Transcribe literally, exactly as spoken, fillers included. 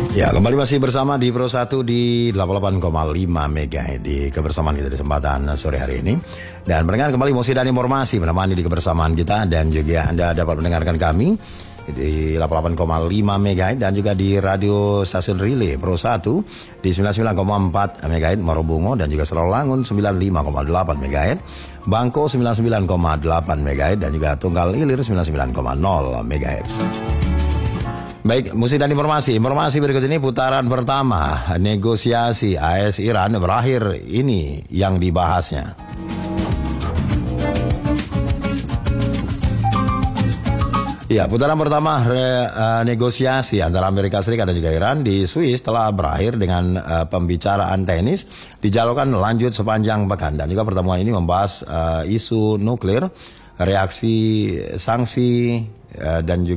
Ya, kembali masih bersama di Pro satu di delapan puluh delapan koma lima MHz di kebersamaan kita di kesempatan sore hari ini. Dan mendengar kembali musik dan informasi menemani di kebersamaan kita, dan juga Anda dapat mendengarkan kami di delapan puluh delapan koma lima MHz dan juga di radio stasiun Relay Pro satu di sembilan puluh sembilan koma empat MHz Morobungo, dan juga Serolangun sembilan puluh lima koma delapan MHz, Bangko sembilan puluh sembilan koma delapan MHz, dan juga Tunggal Ilir sembilan puluh sembilan koma nol MHz. Baik, musik dan informasi. Informasi berikut ini putaran pertama negosiasi A S Iran berakhir, ini yang dibahasnya. Ya, putaran pertama re, uh, negosiasi antara Amerika Serikat dan juga Iran di Swiss telah berakhir dengan uh, pembicaraan teknis dijadwalkan lanjut sepanjang pekan, dan juga pertemuan ini membahas uh, isu nuklir, reaksi sanksi uh, dan juga